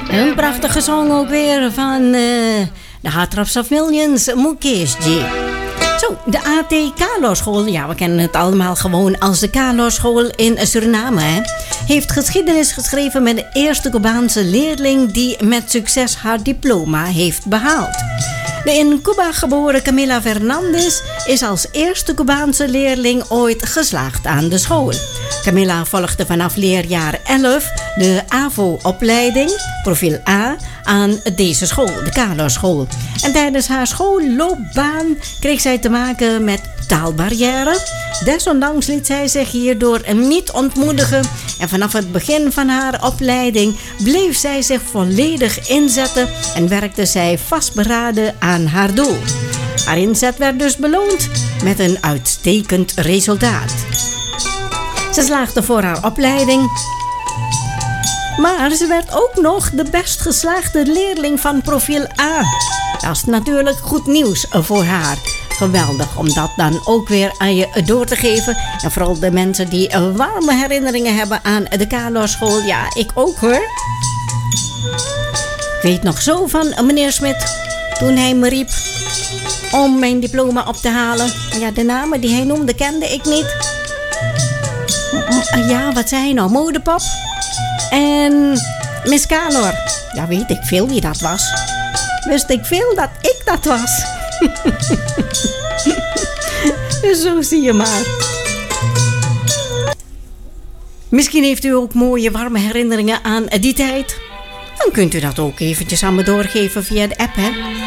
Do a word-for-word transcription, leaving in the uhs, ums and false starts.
Een prachtige song ook weer van uh, de Hard Drops of Millions, Mukesh G. Zo, de A T Carlo-school, ja, we kennen het allemaal gewoon als de Carlo-school in Suriname, hè, heeft geschiedenis geschreven met de eerste Cubaanse leerling die met succes haar diploma heeft behaald. De in Cuba geboren Camila Fernandez is als eerste Cubaanse leerling ooit geslaagd aan de school. Camila volgde vanaf leerjaar elf de A V O-opleiding, profiel A, aan deze school, de Carlo-school. En tijdens haar schoolloopbaan kreeg zij te maken met taalbarrière. Desondanks liet zij zich hierdoor niet ontmoedigen en vanaf het begin van haar opleiding bleef zij zich volledig inzetten en werkte zij vastberaden aan haar doel. Haar inzet werd dus beloond met een uitstekend resultaat. Ze slaagde voor haar opleiding, maar ze werd ook nog de best geslaagde leerling van profiel A. Dat is natuurlijk goed nieuws voor haar. Geweldig om dat dan ook weer aan je door te geven. En vooral de mensen die warme herinneringen hebben aan de Carlo-school. Ja, ik ook hoor. Ik weet nog zo van meneer Smit, toen hij me riep om mijn diploma op te halen. Ja, de namen die hij noemde kende ik niet. Ja, wat zei hij nou? Modepop. En Miss Kalor. Ja, weet ik veel wie dat was. Wist ik veel dat ik dat was. Zo zie je maar. Misschien heeft u ook mooie warme herinneringen aan die tijd. Dan kunt u dat ook eventjes aan me doorgeven via de app, hè.